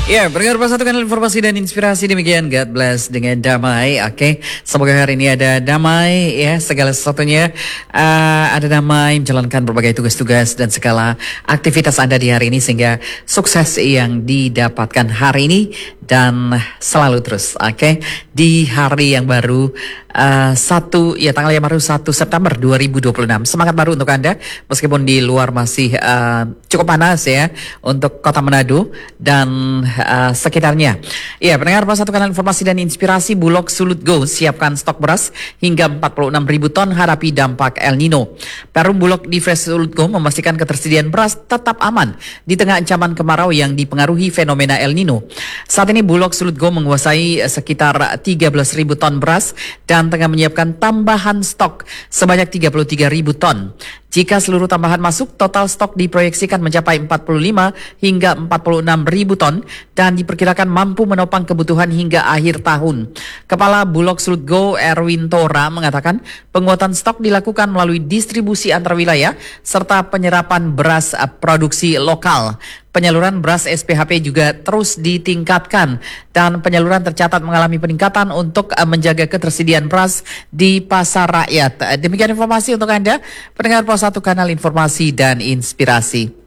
Ya, pendengar Pas Satu Kanal Informasi dan Inspirasi, demikian God bless dengan damai. Oke, semoga hari ini ada damai ya, segala sesuatunya ada damai, menjalankan berbagai tugas-tugas dan segala aktivitas Anda di hari ini sehingga sukses yang didapatkan hari ini dan selalu terus. Oke, di hari yang baru tanggal yang baru 1 September 2026. Semangat baru untuk Anda meskipun di luar masih cukup panas ya untuk Kota Manado dan sekitarnya. Ya, pendengar Pas Satu Kanal Informasi dan Inspirasi, Bulog Sulut Go siapkan stok beras hingga 46.000 ton hadapi dampak El Nino. Perum Bulog di Fresh Sulut Go memastikan ketersediaan beras tetap aman di tengah ancaman kemarau yang dipengaruhi fenomena El Nino. Saat ini Bulog Sulut Go menguasai sekitar 13.000 ton beras dan tengah menyiapkan tambahan stok sebanyak 33.000 ton. Jika seluruh tambahan masuk, total stok diproyeksikan mencapai 45 hingga 46.000 ton dan diperkirakan mampu menopang kebutuhan hingga akhir tahun. Kepala Bulog Sulut Go Erwin Tora mengatakan penguatan stok dilakukan melalui distribusi antar wilayah serta penyerapan beras produksi lokal. Penyaluran beras SPHP juga terus ditingkatkan dan penyaluran tercatat mengalami peningkatan untuk menjaga ketersediaan beras di pasar rakyat. Demikian informasi untuk Anda, pendengar Pos Satu Kanal Informasi dan Inspirasi.